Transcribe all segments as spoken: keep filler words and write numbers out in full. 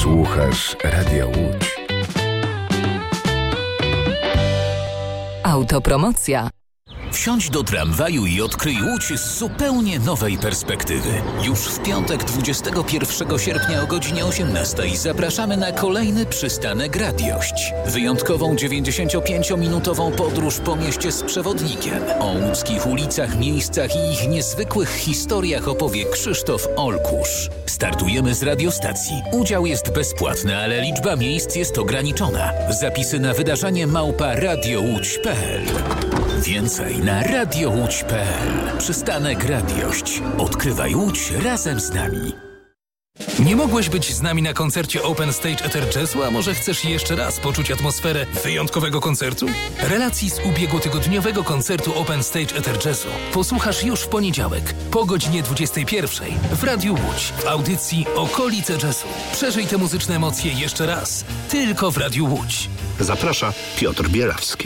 Słuchasz Radia Łódź. Autopromocja. Wsiądź do tramwaju i odkryj Łódź z zupełnie nowej perspektywy. Już w piątek dwudziestego pierwszego sierpnia o godzinie osiemnastej zapraszamy na kolejny przystanek Radiość. Wyjątkową dziewięćdziesięciopięciominutową podróż po mieście z przewodnikiem. O łódzkich ulicach, miejscach i ich niezwykłych historiach opowie Krzysztof Olkusz. Startujemy z radiostacji. Udział jest bezpłatny, ale liczba miejsc jest ograniczona. Zapisy na wydarzenie małpa radiołódź kropka p l. Więcej na radiołódź kropka p l. Przystanek Radiość. Odkrywaj Łódź razem z nami. Nie mogłeś być z nami na koncercie Open Stage Ether Jazzu, a może chcesz jeszcze raz poczuć atmosferę wyjątkowego koncertu? Relacji z ubiegłotygodniowego koncertu Open Stage Ether Jazzu posłuchasz już w poniedziałek po godzinie dwudziestej pierwszej w Radiu Łódź w audycji Okolice Jazzu. Przeżyj te muzyczne emocje jeszcze raz, tylko w Radiu Łódź. Zaprasza Piotr Bielawski.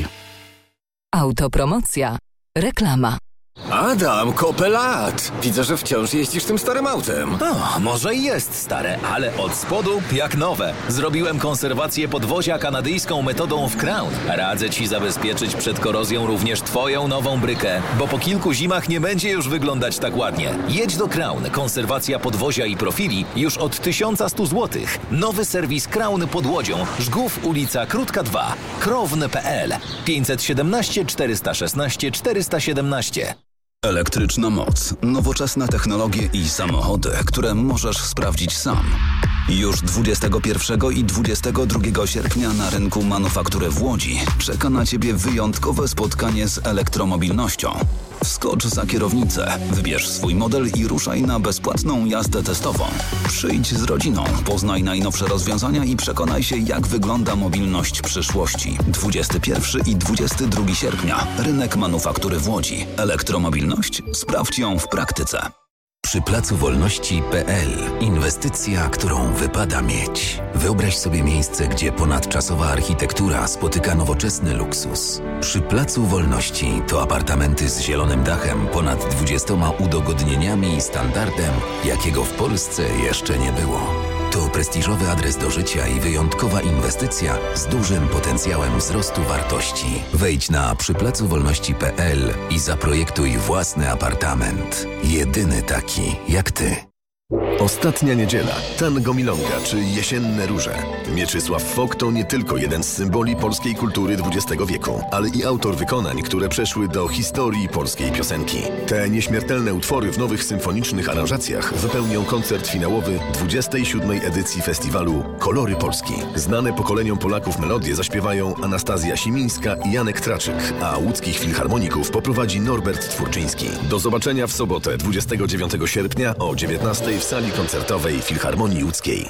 Autopromocja. Reklama. Adam, kopę lat! Widzę, że wciąż jeździsz tym starym autem. O, może i jest stare, ale od spodu jak nowe. Zrobiłem konserwację podwozia kanadyjską metodą w Crown. Radzę ci zabezpieczyć przed korozją również twoją nową brykę, bo po kilku zimach nie będzie już wyglądać tak ładnie. Jedź do Crown. Konserwacja podwozia i profili już od tysiąc sto złotych. Nowy serwis Crown pod Łodzią. Żgów, ulica Krótka dwa. krowny kropka p l. pięćset siedemnaście czterysta szesnaście czterysta siedemnaście. Elektryczna moc, nowoczesne technologie i samochody, które możesz sprawdzić sam. Już dwudziestego pierwszego i dwudziestego drugiego sierpnia na rynku manufaktury w Łodzi czeka na Ciebie wyjątkowe spotkanie z elektromobilnością. Wskocz za kierownicę, wybierz swój model i ruszaj na bezpłatną jazdę testową. Przyjdź z rodziną, poznaj najnowsze rozwiązania i przekonaj się, jak wygląda mobilność przyszłości. dwudziestego pierwszego i dwudziestego drugiego sierpnia. Rynek manufaktury w Łodzi. Elektromobilność? Sprawdź ją w praktyce. Przy Placu Wolności kropka p l. Inwestycja, którą wypada mieć. Wyobraź sobie miejsce, gdzie ponadczasowa architektura spotyka nowoczesny luksus. Przy Placu Wolności to apartamenty z zielonym dachem, ponad dwudziestoma udogodnieniami i standardem, jakiego w Polsce jeszcze nie było. To prestiżowy adres do życia i wyjątkowa inwestycja z dużym potencjałem wzrostu wartości. Wejdź na przy placu wolności kropka p l i zaprojektuj własny apartament. Jedyny taki jak ty. Ostatnia niedziela, tango milonga czy jesienne róże. Mieczysław Fok to nie tylko jeden z symboli polskiej kultury dwudziestego wieku, ale i autor wykonań, które przeszły do historii polskiej piosenki. Te nieśmiertelne utwory w nowych symfonicznych aranżacjach wypełnią koncert finałowy dwudziestej siódmej edycji festiwalu Kolory Polski. Znane pokoleniom Polaków melodie zaśpiewają Anastazja Simińska i Janek Traczyk, a łódzkich filharmoników poprowadzi Norbert Twórczyński. Do zobaczenia w sobotę dwudziestego dziewiątego sierpnia o dziewiętnastej w sali koncertowej Filharmonii Łódzkiej.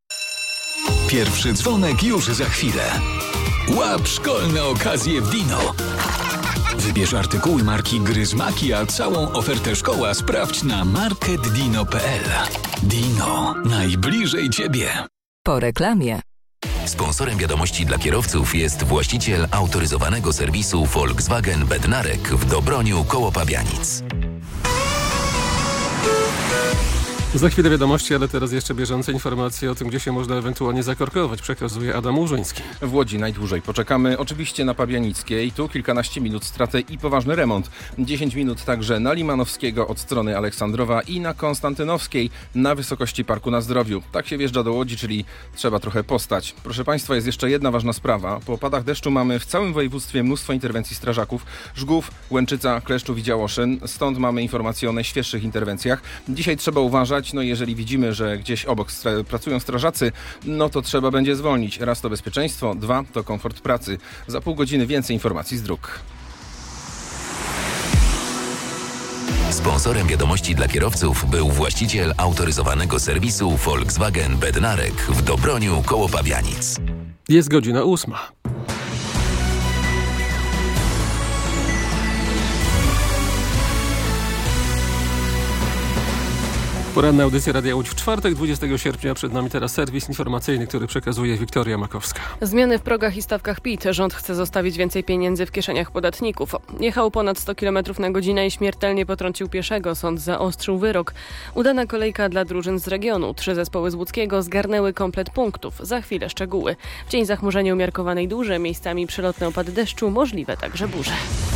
Pierwszy dzwonek już za chwilę. Łap szkolne okazje w Dino. Wybierz artykuły marki Gryzmaki, a całą ofertę szkoła sprawdź na market dino kropka p l. Dino, najbliżej Ciebie. Po reklamie. Sponsorem wiadomości dla kierowców jest właściciel autoryzowanego serwisu Volkswagen Bednarek w Dobroniu koło Pabianic. Za chwilę wiadomości, ale teraz jeszcze bieżące informacje o tym, gdzie się można ewentualnie zakorkować. Przekazuje Adam Urzyński. W Łodzi najdłużej poczekamy oczywiście na Pabianickiej. Tu kilkanaście minut straty i poważny remont. dziesięć minut także na Limanowskiego od strony Aleksandrowa i na Konstantynowskiej na wysokości Parku na Zdrowiu. Tak się wjeżdża do Łodzi, czyli trzeba trochę postać. Proszę Państwa, jest jeszcze jedna ważna sprawa. Po opadach deszczu mamy w całym województwie mnóstwo interwencji strażaków. Żgów, Łęczyca, Kleszczów i Działoszyn. Stąd mamy informacje o najświeższych interwencjach. Dzisiaj trzeba uważać. No jeżeli widzimy, że gdzieś obok stra- pracują strażacy, no to trzeba będzie zwolnić. Raz to bezpieczeństwo, dwa to komfort pracy. Za pół godziny więcej informacji z dróg. Sponsorem wiadomości dla kierowców był właściciel autoryzowanego serwisu Volkswagen Bednarek w Dobroniu koło Pabianic. Jest godzina ósma. Poranna audycja Radia Łódź w czwartek, dwudziestego sierpnia. Przed nami teraz serwis informacyjny, który przekazuje Wiktoria Makowska. Zmiany w progach i stawkach P I T. Rząd chce zostawić więcej pieniędzy w kieszeniach podatników. Jechał ponad sto kilometrów na godzinę i śmiertelnie potrącił pieszego. Sąd zaostrzył wyrok. Udana kolejka dla drużyn z regionu. Trzy zespoły z łódzkiego zgarnęły komplet punktów. Za chwilę szczegóły. W dzień zachmurzenia umiarkowanej duże, miejscami przelotne opady deszczu, możliwe także burze.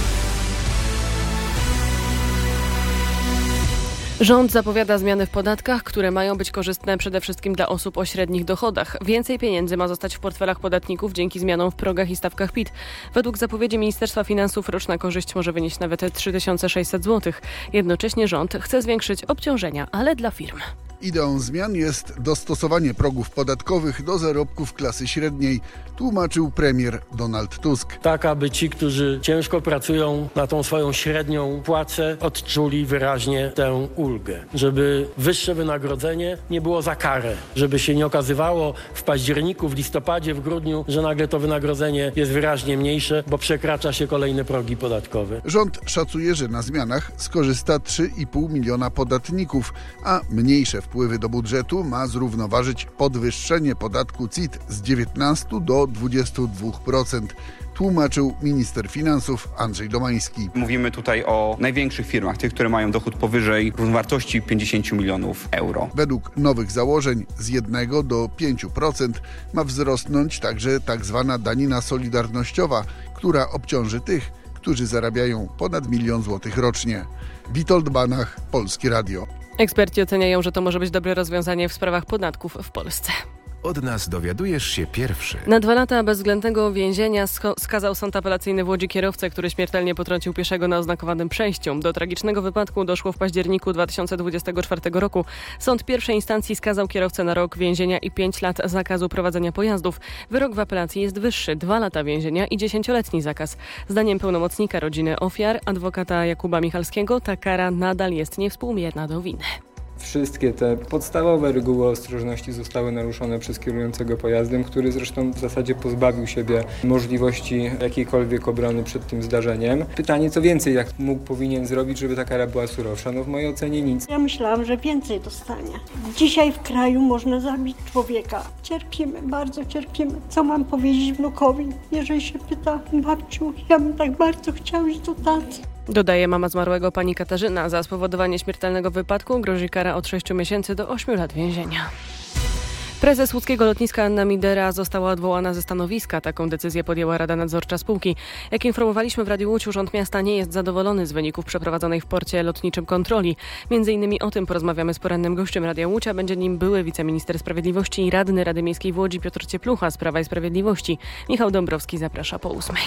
Rząd zapowiada zmiany w podatkach, które mają być korzystne przede wszystkim dla osób o średnich dochodach. Więcej pieniędzy ma zostać w portfelach podatników dzięki zmianom w progach i stawkach P I T. Według zapowiedzi Ministerstwa Finansów roczna korzyść może wynieść nawet trzy tysiące sześćset złotych. Jednocześnie rząd chce zwiększyć obciążenia, ale dla firm. Ideą zmian jest dostosowanie progów podatkowych do zarobków klasy średniej, tłumaczył premier Donald Tusk. Tak, aby ci, którzy ciężko pracują na tą swoją średnią płacę, odczuli wyraźnie tę ulgę. Żeby wyższe wynagrodzenie nie było za karę. Żeby się nie okazywało w październiku, w listopadzie, w grudniu, że nagle to wynagrodzenie jest wyraźnie mniejsze, bo przekracza się kolejne progi podatkowe. Rząd szacuje, że na zmianach skorzysta trzy i pół miliona podatników, a mniejsze wpływy do budżetu ma zrównoważyć podwyższenie podatku C I T z dziewiętnastu do dwudziestu dwóch procent. Tłumaczył minister finansów Andrzej Domański. Mówimy tutaj o największych firmach, tych, które mają dochód powyżej równowartości pięćdziesiąt milionów euro. Według nowych założeń z jednego do pięciu procent ma wzrosnąć także tak zwana danina solidarnościowa, która obciąży tych, którzy zarabiają ponad milion złotych rocznie. Witold Banach, Polskie Radio. Eksperci oceniają, że to może być dobre rozwiązanie w sprawach podatków w Polsce. Od nas dowiadujesz się pierwszy. Na dwa lata bezwzględnego więzienia skazał sąd apelacyjny w Łodzi kierowcę, który śmiertelnie potrącił pieszego na oznakowanym przejściu. Do tragicznego wypadku doszło w październiku dwa tysiące dwudziestego czwartego roku. Sąd pierwszej instancji skazał kierowcę na rok więzienia i pięć lat zakazu prowadzenia pojazdów. Wyrok w apelacji jest wyższy, dwa lata więzienia i dziesięcioletni zakaz. Zdaniem pełnomocnika rodziny ofiar, adwokata Jakuba Michalskiego, ta kara nadal jest niewspółmierna do winy. Wszystkie te podstawowe reguły ostrożności zostały naruszone przez kierującego pojazdem, który zresztą w zasadzie pozbawił siebie możliwości jakiejkolwiek obrony przed tym zdarzeniem. Pytanie, co więcej, jak mógł, powinien zrobić, żeby ta kara była surowsza? No w mojej ocenie nic. Ja myślałam, że więcej dostanie. Dzisiaj w kraju można zabić człowieka. Cierpimy, bardzo cierpimy. Co mam powiedzieć wnukowi, jeżeli się pyta, babciu, ja bym tak bardzo chciał iść do taty. Dodaje mama zmarłego pani Katarzyna. Za spowodowanie śmiertelnego wypadku grozi kara od sześciu miesięcy do ośmiu lat więzienia. Prezes łódzkiego lotniska Anna Midera została odwołana ze stanowiska. Taką decyzję podjęła Rada Nadzorcza spółki. Jak informowaliśmy w Radiu Łódź, Urząd Miasta nie jest zadowolony z wyników przeprowadzonej w porcie lotniczym kontroli. Między innymi o tym porozmawiamy z porannym gościem Radia Łódź, a będzie nim były wiceminister sprawiedliwości i radny Rady Miejskiej w Łodzi Piotr Cieplucha z Prawa i Sprawiedliwości. Michał Dąbrowski zaprasza po ósmej.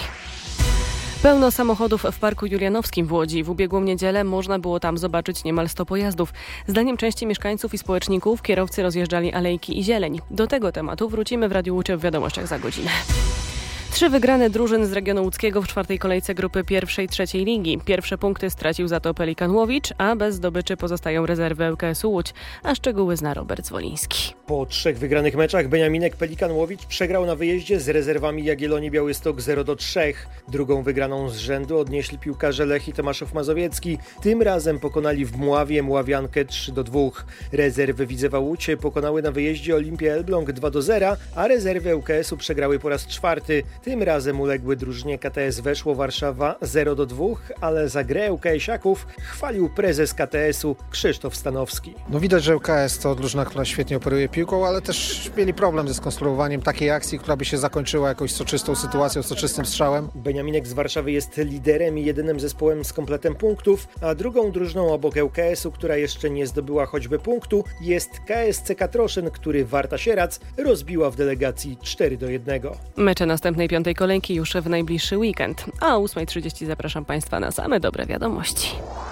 Pełno samochodów w Parku Julianowskim w Łodzi. W ubiegłą niedzielę można było tam zobaczyć niemal sto pojazdów. Zdaniem części mieszkańców i społeczników kierowcy rozjeżdżali alejki i zieleń. Do tego tematu wrócimy w Radiu Łódź w wiadomościach za godzinę. Trzy wygrane drużyn z regionu łódzkiego w czwartej kolejce grupy pierwszej trzeciej ligi. Pierwsze punkty stracił za to Pelikan Łowicz, a bez zdobyczy pozostają rezerwy L K S u Łódź, a szczegóły zna Robert Zwoliński. Po trzech wygranych meczach Beniaminek Pelikan Łowicz przegrał na wyjeździe z rezerwami Jagiellonii Białystok zero do trzech. Drugą wygraną z rzędu odnieśli piłkarze Lech i Tomaszów Mazowiecki. Tym razem pokonali w Mławie Mławiankę trzy do dwóch. Rezerwy Widzewa Łódź pokonały na wyjeździe Olimpię Elbląg dwa do zera, a rezerwy L K S u przegrały po raz czwarty. Tym razem uległy drużynie K T S Weszło Warszawa zero do dwóch, ale za grę L K S-iaków chwalił prezes K T S u Krzysztof Stanowski. No widać, że L K S to drużyna, która świetnie operuje piłką, ale też mieli problem ze skonstruowaniem takiej akcji, która by się zakończyła jakąś soczystą sytuacją, soczystym strzałem. Beniaminek z Warszawy jest liderem i jedynym zespołem z kompletem punktów, a drugą drużyną obok L K S u, która jeszcze nie zdobyła choćby punktu, jest K S C Katroszyn, który Warta Sierac rozbiła w delegacji cztery do jednego. Mecze następnej piątej kolejki już w najbliższy weekend, a o ósma trzydzieści zapraszam Państwa na same dobre wiadomości.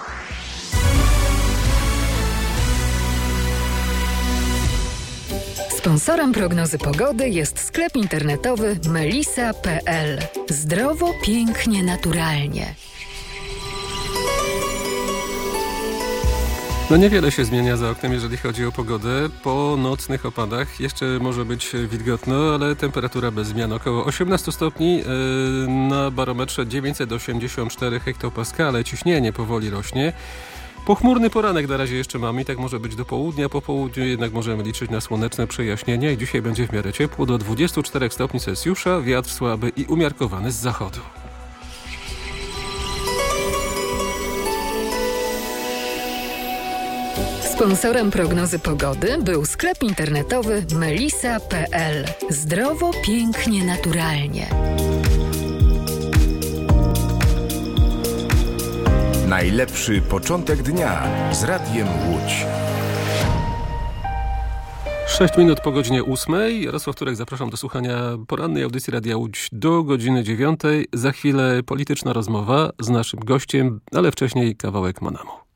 Sponsorem prognozy pogody jest sklep internetowy melisa kropka p l. Zdrowo, pięknie, naturalnie. No niewiele się zmienia za oknem, jeżeli chodzi o pogodę. Po nocnych opadach jeszcze może być wilgotno, ale temperatura bez zmian około osiemnaście stopni. Yy, na barometrze dziewięćset osiemdziesiąt cztery hektopaskale. Ciśnienie powoli rośnie. Pochmurny poranek na razie jeszcze mamy i tak może być do południa. Po południu jednak możemy liczyć na słoneczne przejaśnienia i dzisiaj będzie w miarę ciepło do dwudziestu czterech stopni Celsjusza, wiatr słaby i umiarkowany z zachodu. Sponsorem prognozy pogody był sklep internetowy melisa kropka pe el. Zdrowo, pięknie, naturalnie. Najlepszy początek dnia z Radiem Łódź. Sześć minut po godzinie ósmej. Jarosław Turek, zapraszam do słuchania porannej audycji Radia Łódź do godziny dziewiątej. Za chwilę polityczna rozmowa z naszym gościem, ale wcześniej kawałek Monamu.